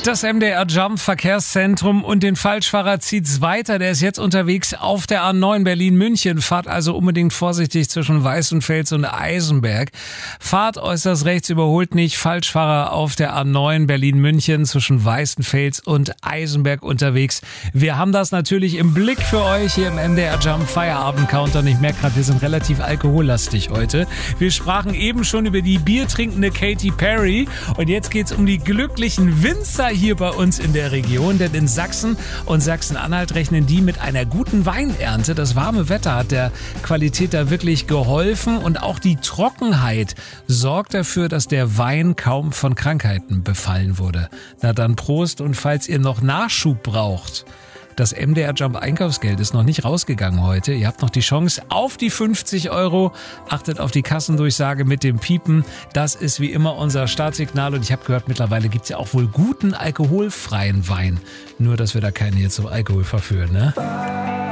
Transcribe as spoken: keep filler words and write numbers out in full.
Das M D R Jump Verkehrszentrum und den Falschfahrer zieht's weiter. Der ist jetzt unterwegs auf der A neun Berlin-München. Fahrt also unbedingt vorsichtig zwischen Weißenfels und Eisenberg. Fahrt äußerst rechts, überholt nicht. Falschfahrer auf der A neun Berlin-München zwischen Weißenfels und Eisenberg unterwegs. Wir haben das natürlich im Blick für euch hier im M D R Jump Feierabend-Countdown. Ich merke gerade, wir sind relativ alkohollastig heute. Wir sprachen eben schon über die biertrinkende Katy Perry. Und jetzt geht's um die glücklichen Winzer hier bei uns in der Region, denn in Sachsen und Sachsen-Anhalt rechnen die mit einer guten Weinernte. Das warme Wetter hat der Qualität da wirklich geholfen und auch die Trockenheit sorgt dafür, dass der Wein kaum von Krankheiten befallen wurde. Na dann Prost, und falls ihr noch Nachschub braucht, das M D R Jump Einkaufsgeld ist noch nicht rausgegangen heute. Ihr habt noch die Chance auf die fünfzig Euro. Achtet auf die Kassendurchsage mit dem Piepen. Das ist wie immer unser Startsignal. Und ich habe gehört, mittlerweile gibt es ja auch wohl guten alkoholfreien Wein. Nur, dass wir da keine jetzt zum Alkohol verführen, ne?